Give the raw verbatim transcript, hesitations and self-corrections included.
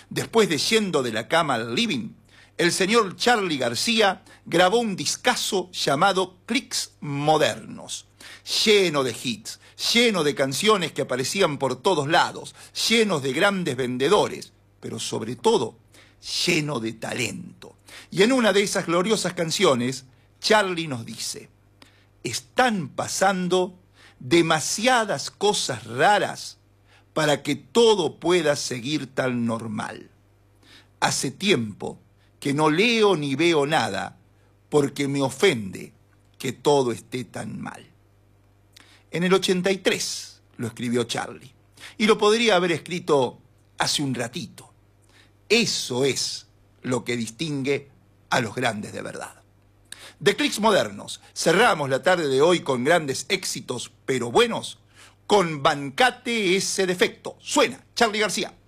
Después de Yendo de la cama al living, el señor Charly García grabó un discazo llamado Clics Modernos, lleno de hits, lleno de canciones que aparecían por todos lados, llenos de grandes vendedores, pero sobre todo lleno de talento. Y en una de esas gloriosas canciones, Charly nos dice: están pasando demasiadas cosas raras para que todo pueda seguir tan normal. Hace tiempo que no leo ni veo nada porque me ofende que todo esté tan mal. En el ochenta y tres lo escribió Charly, y lo podría haber escrito hace un ratito. Eso es lo que distingue a los grandes de verdad. De Clics Modernos cerramos la tarde de hoy con grandes éxitos, pero buenos, con Bancate ese defecto. Suena Charly García.